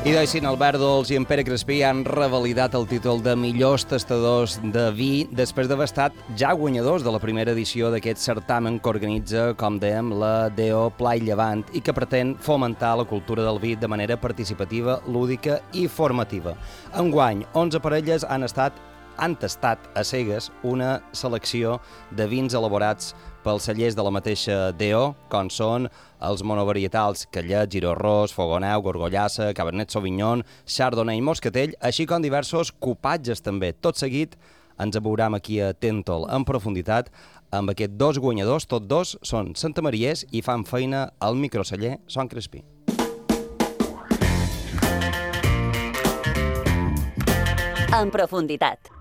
I deixin Albert Dols i en Pere Crespí han revalidat el títol de millors tastadors de vi després d'haver estat ja guanyadors de la primera edició d'aquest certamen que organitza, com dèiem, la DO Pla i Llevant i que pretén fomentar la cultura del vi de manera participativa, lúdica i formativa. Enguany, 11 parelles han tastat a cegues una selecció de vins elaborats pels cellers de la mateixa DO, com són els monovarietals Callet, Giró Ros, Fogoneu, Gorgollassa, Cabernet Sauvignon, Chardonnay i Moscatell, així com diversos cupatges també. Tot seguit ens veurem aquí a Tentol en profunditat amb aquests dos guanyadors, tots dos són santamariès i fan feina al microceller Son Crespí. En profunditat.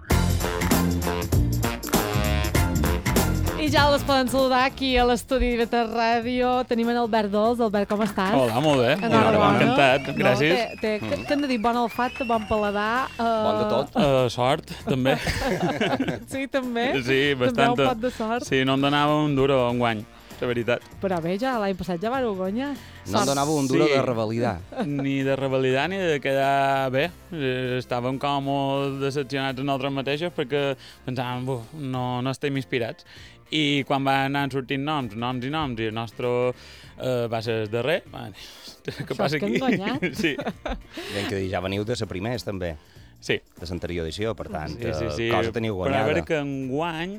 I ja les poden saludar aquí a l'estudi de Beta Ràdio. Tenim en Albert Dols. Albert, com estàs? Hola, molt bé. Encantat, gràcies. Què hem de dir? Bon olfacte, bon paladar. Bon de tot. Sort, també. Sí, també? Sí, bastant. També un pot de sort. Sí, no em donava un duro enguany, la veritat. Però bé, ja l'any passat ja vareu guanyar. No em donava un duro de revalidar. Ni de revalidar ni de quedar bé. Estàvem com molt decepcionats en nosaltres mateixos perquè pensàvem, no estem inspirats. I quan van anar sortint noms i el nostre va ser el darrer. Què passa aquí? Això és que hem guanyat. Sí. Ben que ja veniu de ser primers, també. Sí. De l'anterior edició, per tant, sí. cosa teniu guanyada. Però a veure que enguany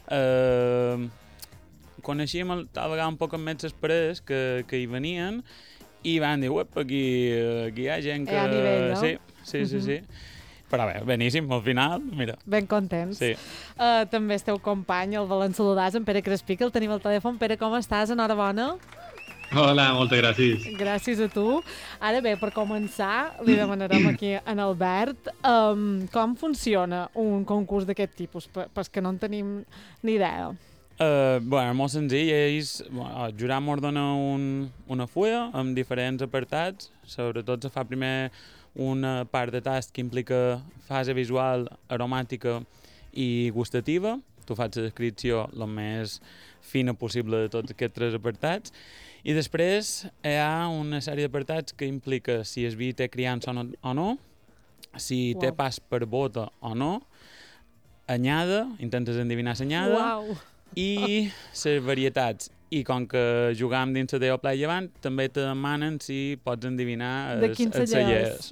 coneixíem tal vegada un poc més després que hi venien i van dir, aquí hi ha gent que... A nivell, no? Sí. Però bé, beníssim, al final, mira. Ben contents. Sí. També esteu company, el volen saludar, en Pere Crespí, que el tenim al telèfon. Pere, com estàs? Enhorabona. Hola, moltes gràcies. Gràcies a tu. Ara bé, per començar, li demanarem aquí en Albert com funciona un concurs d'aquest tipus, pels que no en tenim ni idea. Molt senzill. El jurat mos dona una fulla amb diferents apartats. Sobretot se fa primer una part de tast que implica fase visual, aromàtica i gustativa. Tu fas la descripció el més fina possible de tots aquests tres apartats. I després hi ha una sèrie d'apartats que implica si el vi té criança o no, si té pas per bota o no, anyada, intentes endevinar l'anyada, i les varietats. I com que jugam dins la DO Pla i Llevant, també te demanen si pots endevinar els cellers.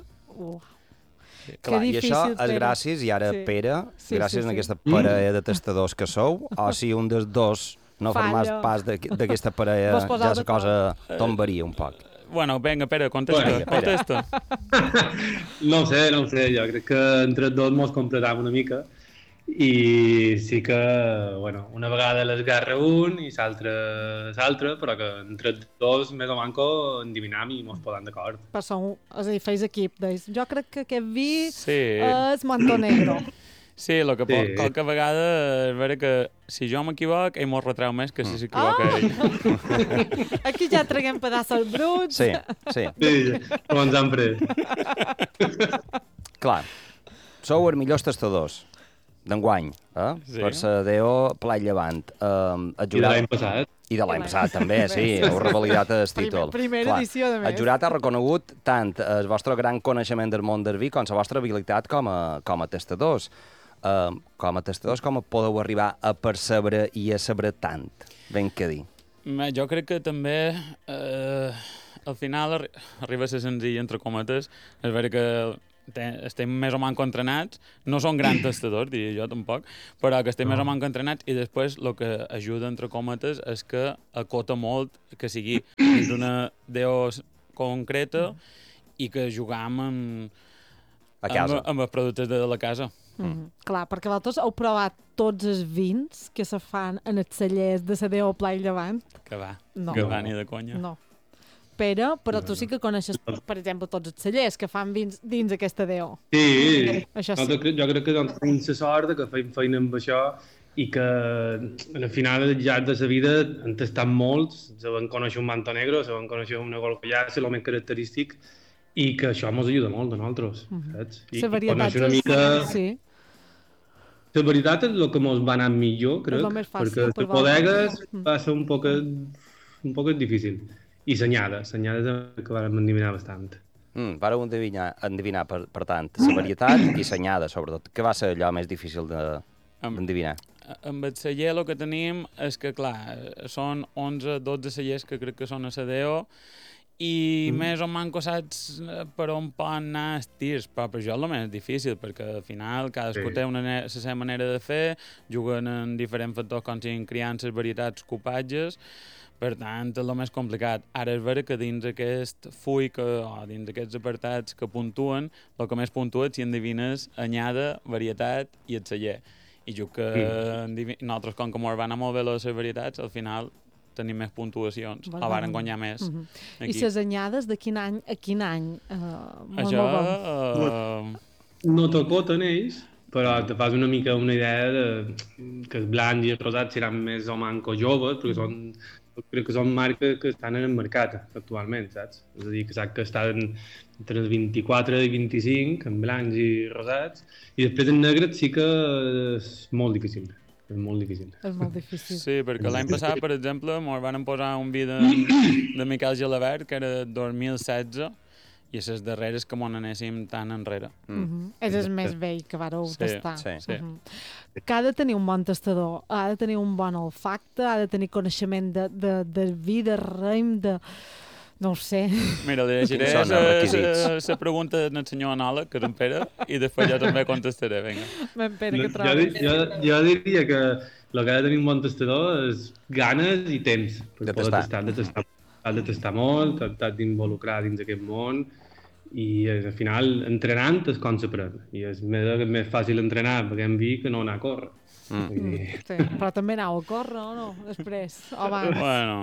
Clar, i això és gràcies, i ara Pere, gràcies a aquesta parella de tastadors que sou, o si un dels dos no formàs pas d'aquesta parella, ja la cosa tombaria un poc. Bueno, vinga, Pere, contesta. No ho sé, jo crec que entre dos mos completam una mica i sí que, una vegada l'esgarra un i l'altre, però que entre dos més o manco endivinam i mos posam d'acord. És a dir, feis equip, deis. Jo crec que aquest vi és Montenegro. Sí, el que qualque vegada és vera que si jo m'equivoc, ell mos retreu més que si s'equivoca ell. Aquí ja traguem pedaços bruts. Sí, com ens han pres. Clar, sou els millors tastadors d'enguany, per la DO Pla i Llevant. I de l'any passat. I de l'any passat, també, sí, heu revalidat el títol. Primera edició, de més. El jurat ha reconegut tant el vostre gran coneixement del món del vi com la vostra habilitat com a tastadors. Com a tastadors, com podeu arribar a percebre i a saber tant? Ben què dir. Jo crec que també al final arriba a ser senzill, entre cometes. És vera que estem més o menys entrenats, no són grans tastadors, diria jo tampoc, però que estem més o menys entrenats i després el que ajuda, entre cometes, és que acota molt que sigui dins d'una DO concreta i que jugam amb els productes de la casa. Clar, perquè vosaltres heu provat tots els vins que se fan en els cellers de la DO Pla i Llevant? Que va, ni de conya. No. Però tu sí que coneixes, per exemple, tots els cellers que fan vins dins aquesta DO. Sí. Això sí. Jo crec que tenim la sort que feim feina amb això i que al final al llarg de la vida en tastat molts, saben conèixer un Montenegro, saben conèixer una Gorgollassa, el més característic, i que això ens ajuda molt a nosaltres. La varietat una mica... Sí. La veritat és el que ens va anar millor, crec, perquè les bodegues va ser un poc difícil. I senyada que vam endivinar bastant. Vareu endevinar, per tant, la varietat i l'anyada, sobretot. Què va ser allò més difícil d'endevinar? Amb el celler el que tenim és que, clar, són 11-12 cellers que crec que són a la DO i més o manco saps per on poden anar els tirs, però per això és el més difícil, perquè al final cadascú té la seva manera de fer, juguen en diferents factors com siguin criances, varietats, copatges, per tant, és el més complicat. Ara és vera que dins aquest full o dins d'aquests apartats que puntuen, el que més puntua és si endevines anyada, varietat i el celler. I jo que nosaltres, com que ens van anar molt bé les varietats, al final tenim més puntuacions, o varen guanyar més. I les anyades de quin any a quin any? Això... No t'acoten ells, però te fas una mica una idea de que els blancs i els rosats seran més o manco joves, perquè crec que són marques que estan en el mercat actualment, saps? És a dir, que saps que estan entre els 24 i 25, en blancs i rosats, i després en negres sí que és molt difícil. És molt difícil. És molt difícil. Sí, perquè l'any passat, per exemple, ens van posar un vi de Miquel Gelabert, que era 2016, i a les darreres que m'on anéssim tan enrere. És el més vell que vareu tastar. Sí. Que ha de tenir un bon tastador, ha de tenir un bon olfacte, ha de tenir coneixement de vi, de raïm, de... No ho sé. Mira, li llegiré la pregunta del senyor anòleg, que és en Pere, i després jo també contestaré, vinga. Ben Pere, que trobes? Jo diria que el que ha de tenir un bon tastador és ganes i temps. De tastar. Has de tastar molt, t'has d'involucrar dins aquest món, i al final entrenant és com s'aprèn. I és més fàcil entrenar beguent vi que no anar a córrer. Sí, però també anau a córrer, o no? Després, o abans.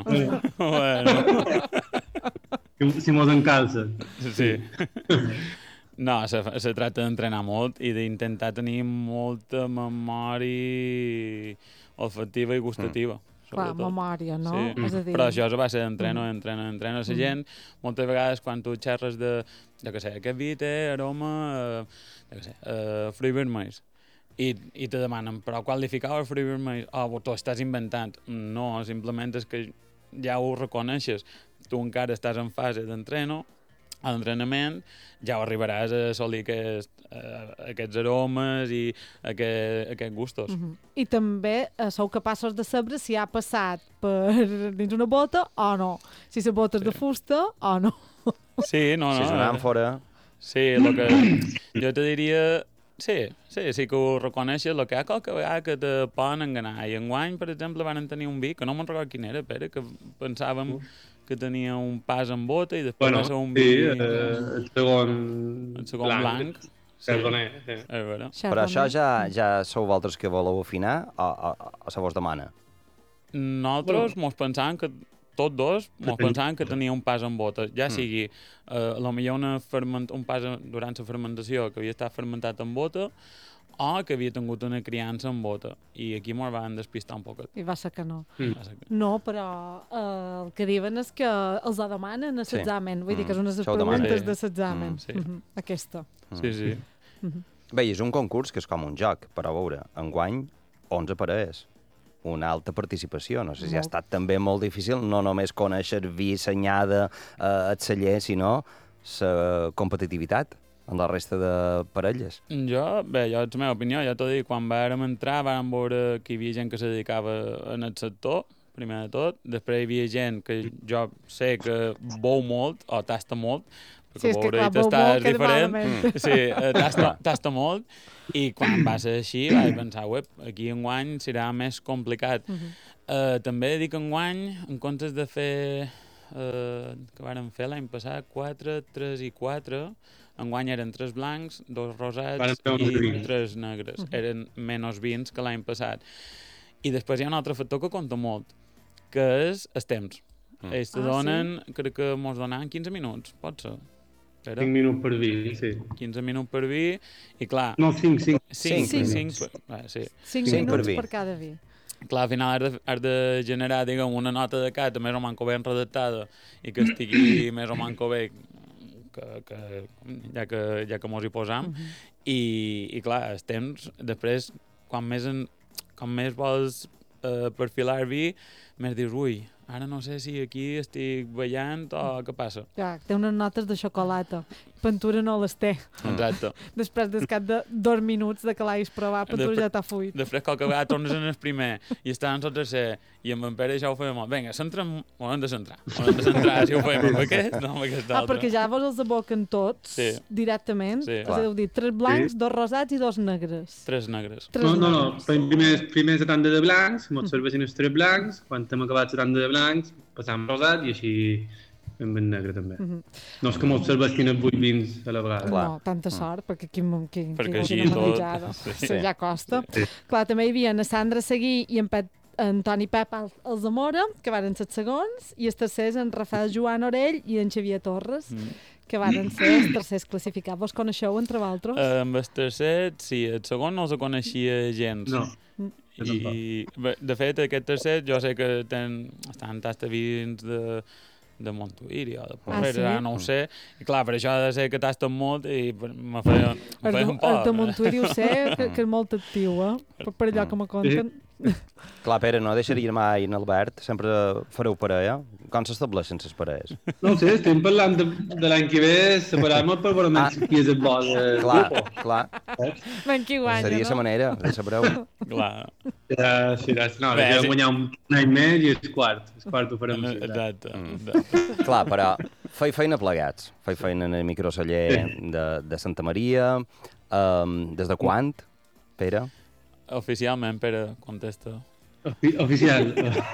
Bueno. Si mos encalça. Sí. No, se tracta d'entrenar molt i d'intentar tenir molta memòria olfactiva i gustativa. Clar, memòria, no? Sí. És a dir... Però això és a base d'entreno. La gent, moltes vegades, quan tu xerres de, jo què sé, aquest vi té aroma, fruits vermells, i te demanen, però quan li ficava el fruit vermell? Tu estàs inventant. No, simplement és que ja ho reconeixes. Tu encara estàs en fase d'entreno, a l'entrenament, ja arribaràs a assolir aquests aromes i aquests gustos. I també sou capaços de saber si ha passat per dins una bota o no. Si la bota és de fusta o no. Sí, no. Si és una àmfora... Sí, el que jo te diria... Sí que ho reconeixes, el que hi ha qualque vegada que te poden enganar. I enguany, per exemple, van tenir un vi, que no me'n recordo quin era, Pere, que pensàvem que tenia un pas en bota i després va ser un vi... el segon blanc. Sí. És vera. Però això ja sou vosaltres que voleu afinar o se vos demana? Nosaltres mos pensàvem que tots dos pensaven que tenia un pas en bota, ja sigui potser un pas durant la fermentació que havia estat fermentat en bota o que havia tingut una criança en bota. I aquí ens van despistar un poc. I va ser que no. No, però el que diuen és que els demanen a l'examen. Vull dir que és una de les preguntes de l'examen. Aquesta. Sí. Bé, és un concurs que és com un joc, però a veure, enguany 11 parelles. Una alta participació. No sé si ha estat també molt difícil no només conèixer vi, senyada, el celler, sinó la competitivitat en la resta de parelles. És la meva opinió. Jo t'ho dic, quan vàrem entrar vam veure que hi havia gent que se dedicava en el sector, primer de tot. Després hi havia gent que jo sé que beu molt o tasta molt, perquè veure i tastar és diferent. Sí, tasta molt. I quan va ser així vaig pensar, aquí enguany serà més complicat. També dic enguany, en comptes de fer, que vàrem fer l'any passat, 4, 3 i 4, enguany eren 3 blancs, 2 rosats i 3 negres. Eren menys vins que l'any passat. I després hi ha un altre factor que compta molt, que és el temps. Ells te donen, crec que mos donen 15 minuts, pot ser. 5 minuts per vi, sí. 15 minuts per vi, i clar... No, 5. 5 minuts per cada vi. Clar, al final has de generar, diguem, una nota de cata més o manco ben redactada i que estigui més o manco bé, ja que mos hi posam. I clar, el temps, després, quan més vols perfilar vi, més dius, ara no sé si aquí estic ballant o què passa. Ja, té unes notes de xocolata. Pintura no les té. Exacte. Després del cap de 2 minuts de que l'hagis provat, pintura ja t'ha fuit. Després, qualque vegada tornes en el primer i estàvem el tercer, i amb en Pere ja ho fèiem molt. Vinga, centrem, ho hem de centrar. Si ho fèiem amb aquest, no amb aquest altre. Perquè ja vos els aboquen tots directament. Sí. És a dir, 3 blancs, 2 rosats i 2 negres. 3 negres. No. Fem primer 70 de blancs, ens serveixen els 3 blancs, quan hem acabat 70 de blancs, passam rosat i així fem ben negre també. No és que ens serveixin els 8 vins a la vegada. No, tanta sort, perquè perquè així tot... Sí. Ja costa. Sí. Clar, també hi havia na Sandra Seguí i en Toni Pep els Zamora, que varen ser segons, i els tercers en Rafael Joan Orell i en Xavier Torres, que varen ser els tercers classificats. Vos coneixeu, entre vosaltres? Amb el tercer, sí. El segon no els coneixia gens. No. I, de fet, aquest tercer jo sé que estan tastabins de Montuïri o de Porrera, no ho sé. I clar, per això ha de ser que tasten molt i me feia un poc. El de Montuïri ho sé, que és molt actiu, per allò que me conten. Clar, Pere, no deixaria mai en Albert, sempre fareu parella. Com s'estableixen les parelles? No ho sé, estem parlant de l'any que ve, separar-nos per veure qui és el bo de grupo. Clar. L'any que guanya, seria la manera, de sabreu. Clar. No, vam guanyar un any més i és quart ho farem. Exacte. Clar, però feia feina plegats. Feia feina en el microceller de Santa Maria. Des de quan, Pere? Oficialment, Pere, contesta. Oficial.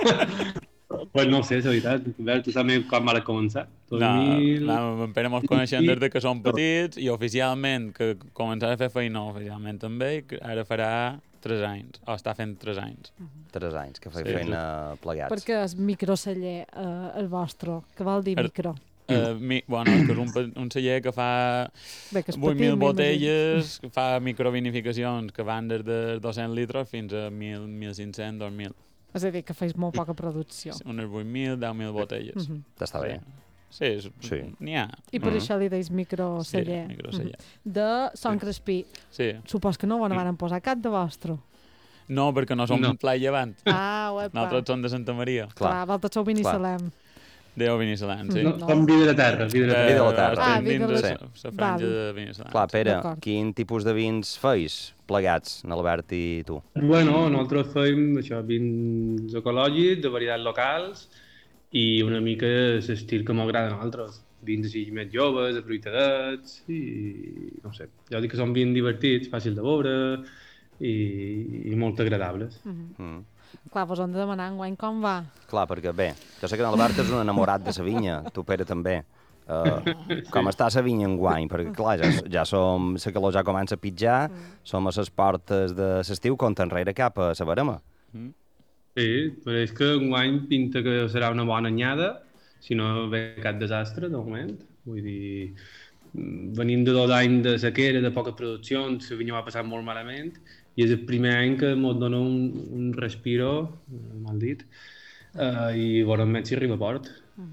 Pues no ho sé, és veritat. Tu saps quan va començar? No, en Pere mos coneixem des que som petits i oficialment que començarà a fer feina oficialment també, i ara farà 3 anys, o està fent 3 anys. 3 anys, que feia feina plegats. Perquè és microceller el vostre, que vol dir micro. Bueno, és que és un celler que fa 8.000 botelles, que fa microvinificacions que van des de 200 litres fins a 1.000, 1.500, 2.000. És a dir, que feis molt poca producció. Unes 8.000, 10.000 botelles. Està bé. Sí, n'hi ha. I per això li deis microceller. Sí, microceller. De Son Crespí. Sí. Supos que no van posar cap de vostre. No, perquè no som Pla i Llevant. Nosaltres som de Santa Maria. Clar, vosaltres sou Binissalem. Déu Binissalem, sí. Som vida de terra. Vida de la terra. Estem dins la franja de Binissalem. Clar, Pere, quin tipus de vins feis plegats, Albert i tu? Bueno, nosaltres feim vins ecològics, de varietats locals, i una mica l'estil que m'agrada a nosaltres. Vins així més joves, afruitadets, i no sé. Jo dic que són vins divertits, fàcils de beure i molt agradables. Clar, vos hem de demanar enguany com va. Clar, perquè bé, jo sé que l'Albert és un enamorat de la vinya, tu, Pere, també. Com està la vinya enguany? Perquè, clar, ja som... La calor ja comença a pitjar, som a les portes de l'estiu, compta enrere cap a la verema. Sí, però és que enguany pinta que serà una bona anyada, si no ve cap desastre, de moment. Vull dir, venim de 2 anys de sequera, de poques produccions, la vinya va passar molt malament, i és el primer any que ens dona un respiro, mal dit, i veurem més si arriba a port.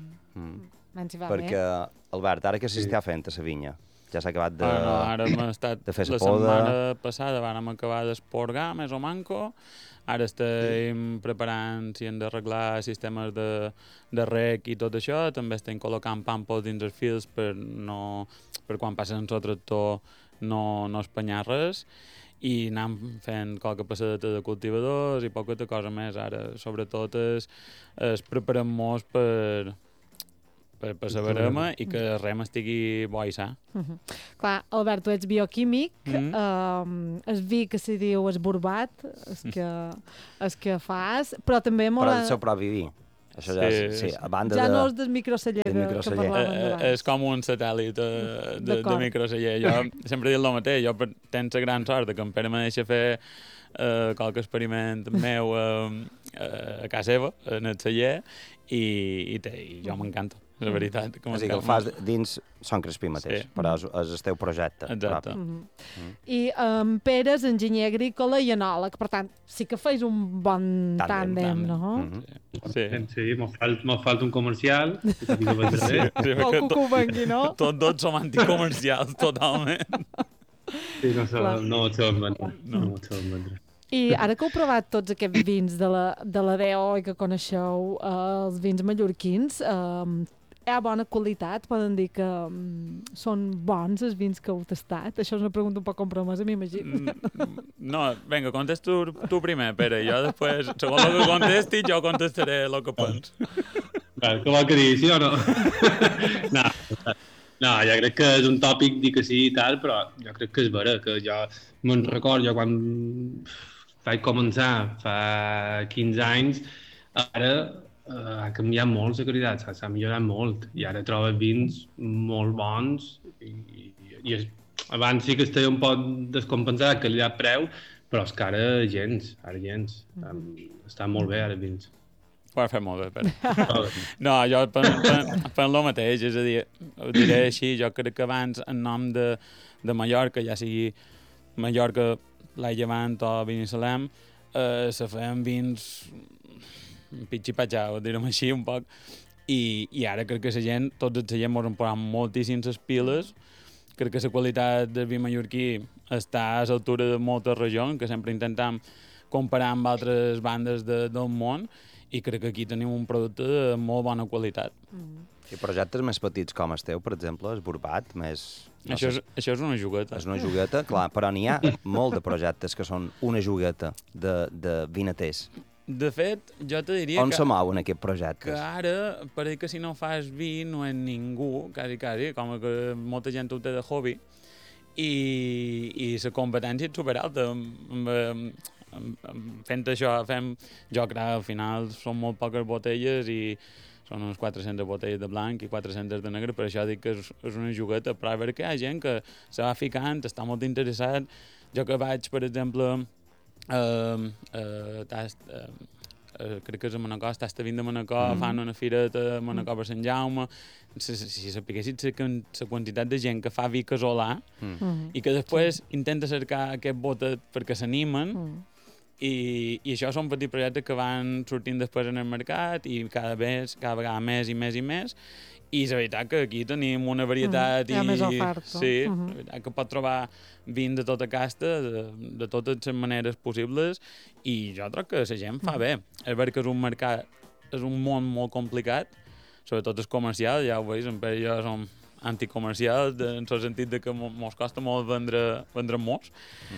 Perquè, Albert, ara què s'està fent a la vinya? Ja s'ha acabat de, ara hem estat, de fer la poda. La setmana passada vam acabar d'esporgar, més o manco. Ara estem preparant si hem d'arreglar sistemes de rec i tot això. També estem col·locant pàmpols dins els fils per quan passen el tractor no espanyar res. I anem fent qualque passadeta de cultivadors i poca cosa més. Ara, sobretot, es preparem-nos per la verema i que el rem estigui bo i sa. Clar, Albert, tu ets bioquímic, el vi que se diu esborbat, el que fas, però també molt... Però el seu propi vi. Això ja, sí, a banda ja no és del microceller que parlàvem abans. És com un satèl·lit de microceller. Jo sempre dic el mateix, jo tens la gran sort que en Pere me deixa fer qualque experiment meu a casa seva, en el celler, i jo m'encanta. És la veritat. És a dir, que el fas dins Son Crespí mateix, però és el teu projecte. Exacte. I Pere és enginyer agrícola i enòleg, per tant, sí que feis un bon tàndem, no? Sí, m'ho falta un comercial. Qualcú que ho vengui, no? Tots dos som anticomercials, totalment. Sí, no ho sabem vendre. I ara que heu provat tots aquests vins de la DO i que coneixeu els vins mallorquins, hi ha bona qualitat? Poden dir que són bons els vins que heu tastat? Això és una pregunta un poc compromesa, m'imagino. No, vinga, contesta tu primer, Pere, jo després, segons el que contestis, jo contestaré el que pens. Què vol que digui, sí o no? No, jo crec que és un tòpic dir que sí i tal, però jo crec que és vera, que jo me'n recordo quan vaig començar fa 15 anys, ara ha canviat molt la qualitat, s'ha millorat molt i ara trobes vins molt bons i abans sí que estava un poc descompensat que li ha preu, però és que ara gens. Estan molt bé ara els vins. Ho has fet molt bé, Pere. No, jo penso el mateix, és a dir, ho diré així, jo crec que abans en nom de Mallorca, ja sigui Mallorca, Pla Llevant o Binissalem, se feien vins pitxi-patxau, direm així un poc, i ara crec que la gent, tots els gent ens han posat moltíssims les piles, crec que la qualitat del vi mallorquí està a l'altura de moltes regions, que sempre intentem comparar amb altres bandes del món, i crec que aquí tenim un producte de molt bona qualitat. I projectes més petits com el teu, per exemple, el Burbat, més... No això és una jugueta. És una jugueta, clar, però n'hi ha molt de projectes que són una jugueta de vinaters. De fet, jo te diria On se mouen aquests projectes? Que ara, pareix que si no fas vi no és ningú, quasi, com que molta gent ho té de hobby, i la competència és superalta. Fent això, jo crec, al final són molt poques botelles i són unes 400 botelles de blanc i 400 de negre, per això dic que és una jugueta, però a veure que hi ha gent que se va ficant, està molt interessat. Jo que vaig, per exemple, crec que és a Manacor, estàs vint de Manacor, fan una fireta a Manacor per Sant Jaume, si sapiguessis la quantitat de gent que fa vi casolà i que després intenta cercar aquest botet perquè s'animen, i això són petits projectes que van sortint després en el mercat i cada vegada més i més i més, i és veritat que aquí tenim una varietat hi ha més oferta. Sí, és veritat que pot trobar vins de tota casta, de totes les maneres possibles, i jo crec que la gent fa bé. És veritat que és un mercat, és un món molt complicat, sobretot el comercial, ja ho veus, en Pere i jo som anticomercials, en el sentit de que mos costa molt vendre molts.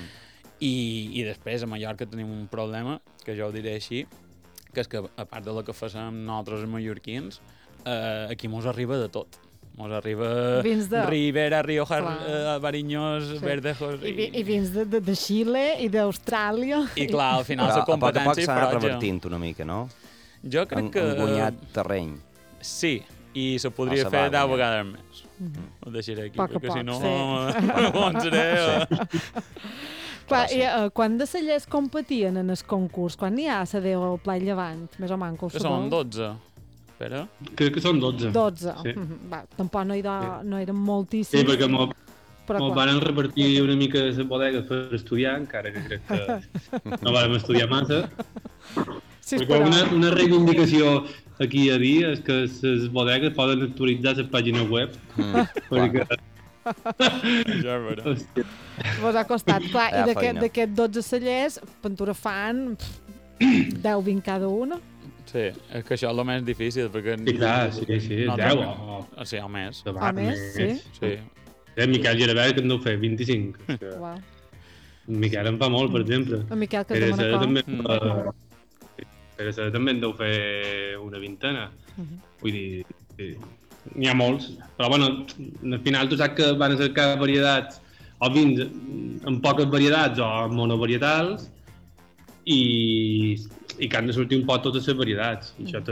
I després a Mallorca tenim un problema, que jo ho diré així, que és que a part de la que facem nosaltres els mallorquins, aquí mos arriba de tot. Mos arriba Ribera, Rioja, Barinyós, Verdejos... I vins de Xile i d'Austràlia. I clar, al final la competència... Però a poc s'ha anat revertint una mica, no? Jo crec que... Han guanyat terreny. Sí, i se podria fer 10 vegades més. Ho deixaré aquí, perquè si no... Bon seré... Clar, quan de cellers competien en el concurs? Quan n'hi ha a la Déu al Pla Llevant? Més o manco, que són 12. Espera. Crec que són 12. 12. Sí. Va, tampoc no eren moltíssims. Sí, perquè m'ho van repartir una mica de les bodegues per estudiar, encara que crec que no vam estudiar massa. Sí, perquè una reivindicació aquí a dir és que les bodegues poden actualitzar la pàgina web. Perquè... Ja veurà. Vos ha costat, clar, i d'aquests 12 cellers, Ventura fan 10-20 cada una. Sí, és que això és el més difícil, perquè... Sí, clar, sí, 10 o més. O més, sí. Miquel Gerabert, que en deu fer 25. Uau. Miquel en fa molt, per exemple. En Miquel, que és de Manacor. Però també en deu fer una vintena. Vull dir... N'hi ha molts, però bueno, al final tu saps que van a cercar varietats o vins amb poques varietats o monovarietals i que han de sortir un poc totes les varietats. I això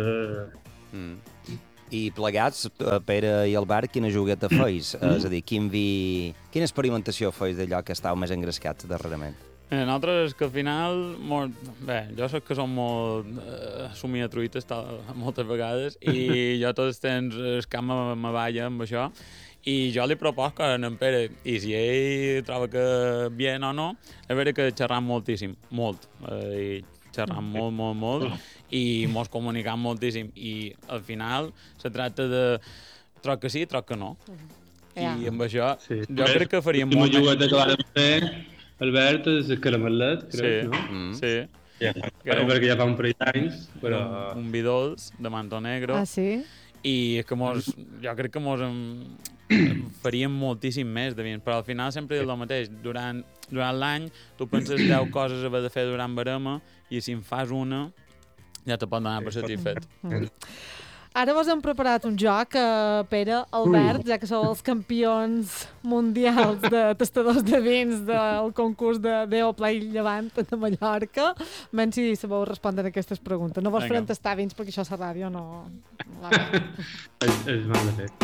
I plegats, Pere i Albert, quina jugueta feis? És a dir, quina experimentació feis d'allò que estàu més engrescats darrerament? Nosaltres, que al final... Bé, jo sé que som molt somiatruites moltes vegades i jo tots els temps el camp me balla amb això i jo li propos que en Pere, i si ell troba que bien o no, és vera que xerram moltíssim, molt, i xerram molt i mos comunicam moltíssim i al final se tracta de troc que sí, troc que no. I amb això jo crec que faríem molt més... La jugueta que vàrem fer Albert és el caramelet, crec, no? Sí. Perquè ja fa un parell d'anys, però... Un vi dolç de manto negro. Ah, sí? I és que jo crec que faríem moltíssim més de vins, però al final sempre és el mateix. Durant l'any tu penses 10 coses a haver de fer durant barema i si en fas una ja te pot donar per satisfet. Ara vos hem preparat un joc, Pere, Albert, ja que sou els campions mundials de tastadors de vins del concurs de DO Play Llevant de Mallorca. Menys si sabeu respondre aquestes preguntes. No vos farem tastar vins perquè això a la ràdio no... És mal de fer.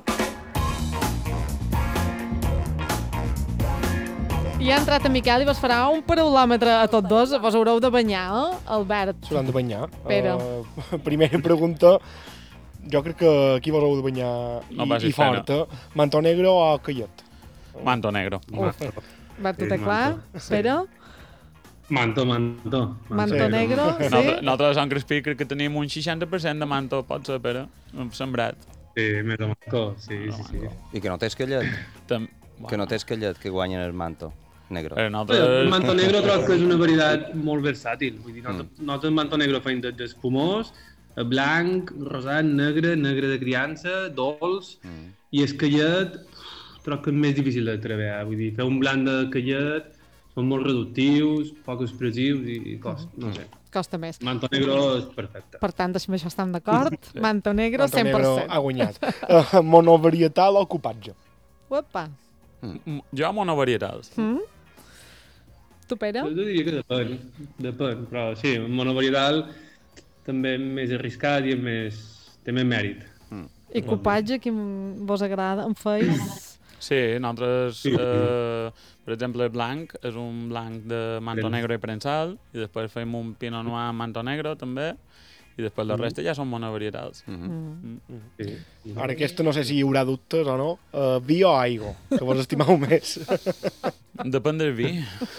I ha entrat en Miquel i vos farà un paraulòmetre a tots dos. Vos haureu de banyar, Albert? S'hauran de banyar. Pere. Primera pregunta. Jo crec que aquí vos heu de banyar i fort. Manto negro o callet? Manto negro. Va tot clar? Pere? Manto. Manto negro, sí? Nosaltres a Sant Crespí crec que tenim un 60% de manto, pot ser, Pere? Sembrat. Sí, més o manco, sí. I que no tens callet? Que no tens callet, que guanyen el manto negro. El manto negro trobo que és una varietat molt versàtil. Vull dir, nosaltres manto negro fem d'espumós, blanc, rosat, negre de criança, dolç, i el callet trobo que és més difícil de treballar. Vull dir, fer un blanc de callet són molt reductius, poc expressius i no sé. Costa més. Manto negro és perfecte. Per tant, amb això estem d'acord. Manto negro, 100%. Manto negro ha guanyat. Monovarietal o cupatge? Uepa. Jo monovarietals. Tu, Pere? Jo diria que depèn, però sí, monovarietal també és més arriscat i té més mèrit. I cupatge, quin vos agrada? En feis? Sí, nosaltres, per exemple, el blanc és un blanc de manto negro i prensal, i després fem un pinot noir manto negro també, i després la resta ja són monovarietals. Ara aquesta no sé si hi haurà dubtes o no. Vi o aigua, que vos estimeu més? Depèn del vi.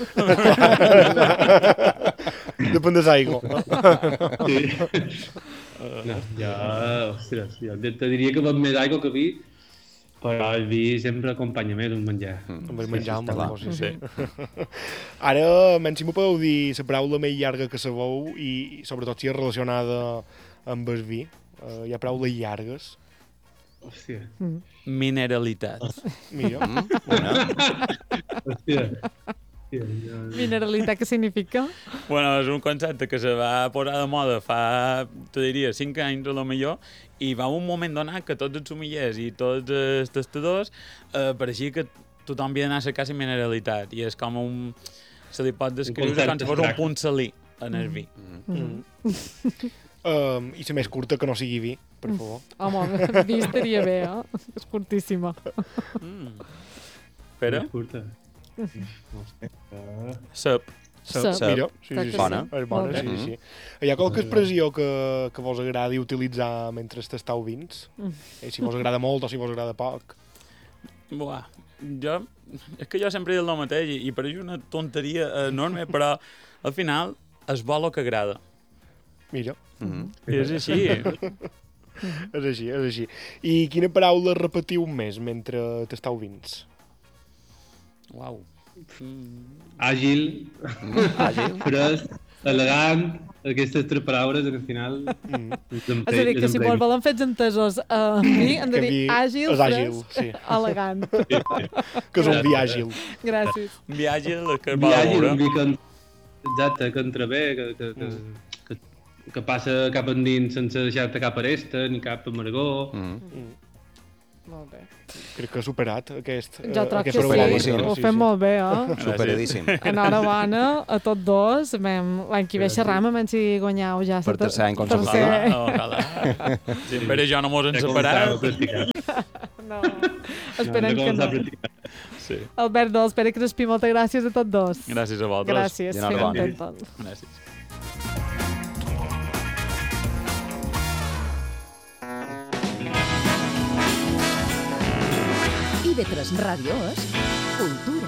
Depèn de l'aigua. Jo te diria que val més aigua que vi, però el vi sempre acompanya més un menjar. Amb el menjar, sí. Ara, si m'ho podeu dir la paraula més llarga que sabeu i sobretot si és relacionada amb el vi. Hi ha paraules llargues. Hòstia. Mineralitat. Mira. Hòstia. Mineralitat, què significa? Bueno, és un concepte que se va posar de moda fa, te diria, 5 anys a lo millor, i va un moment donat que tots els sumillers i tots els tastadors pareixia que tothom havia d'anar a cercar la mineralitat, i és com se li pot descriure com si fos un punt salí en el vi. I la més curta que no sigui vi, per favor. Home, vi estaria bé, És curtíssima. Pere? Més curta. Sep. Mira, sí. Bona. És bona, sí. Hi ha qualque expressió que vos agradi utilitzar mentre tasteu vins? Si vos agrada molt o si vos agrada poc? Buah, és que jo sempre he dit el mateix i pareix una tonteria enorme, però al final es vol el que agrada. Mira. I és així. És així. I quina paraula repetiu més mentre tasteu vins? Uau. Àgil, fresc, elegant, aquestes 3 paraules al final... És a dir, que si mos volen fets entesos amb vi, hem de dir àgil, fresc, elegant. Que és un vi àgil. Gràcies. Un vi àgil que es vol veure. Un vi exacte, que entra bé, que passa cap endins sense deixar-te cap aresta ni cap amargor. Molt bé. Crec que ha superat aquest Jo troc que sí, ho fem molt bé, Superadíssim. Enhorabona a tots dos. L'any que ve xerram, si guanyau ja... Per tercer any consecutiu. Ojalà. Si en Pere i jo no mos hem separat. No, esperem que no. Sí. Albert Dols, Pere Crespí, moltes gràcies a tots dos. Gràcies a vosaltres. Gràcies, I enhorabona. Gràcies. IB3 Radio es cultura.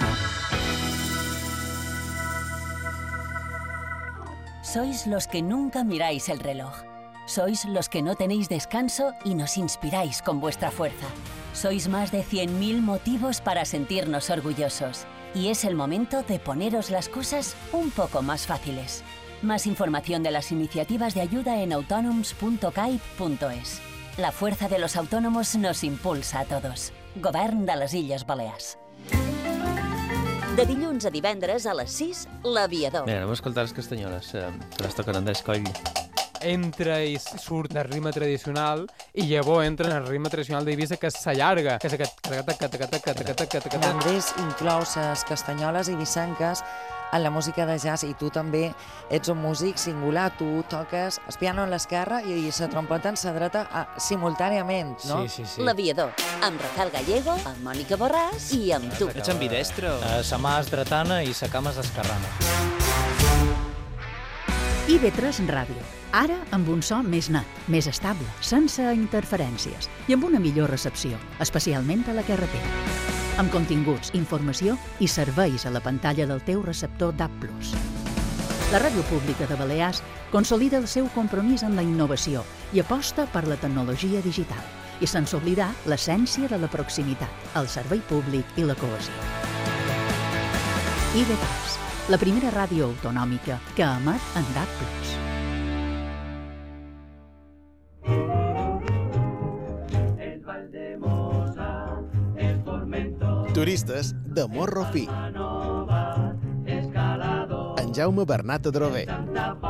Sois los que nunca miráis el reloj. Sois los que no tenéis descanso y nos inspiráis con vuestra fuerza. Sois más de 100.000 motivos para sentirnos orgullosos. Y es el momento de poneros las cosas un poco más fáciles. Más información de las iniciativas de ayuda en autonoms.caip.es. La fuerza de los autónomos nos impulsa a todos. Govern de les Illes Balears. De dilluns a divendres a les 6, L'Aviador. Bé, anem a escoltar les castanyoles, que les toquen Andrés Coll. Entra i surt del ritme tradicional i llavors entra en el ritme tradicional d'Eivissa, que s'allarga, que és aquest... L'Andrés inclou les castanyoles eivissenques en la música de jazz i tu també ets un músic singular, tu toques el piano a l'esquerra i la trompeta en la dreta simultàniament, no? Sí. L'Aviador, amb Rafael Gallego, amb Mònica Borràs i amb tu. Ets ambidestre? Sa mà és dretana i sa cama és esquerrana. IB3 Ràdio. Ara amb un so més net, més estable, sense interferències i amb una millor recepció, especialment a la carretera. Amb continguts, informació i serveis a la pantalla del teu receptor DAB+. La Ràdio Pública de Balears consolida el seu compromís en la innovació i aposta per la tecnologia digital, i sense oblidar l'essència de la proximitat, el servei públic i la cohesió. IB3, la primera ràdio autonòmica que emet en DAB+. Turistes de Morro Fi. En Jaume Bernat Adrover.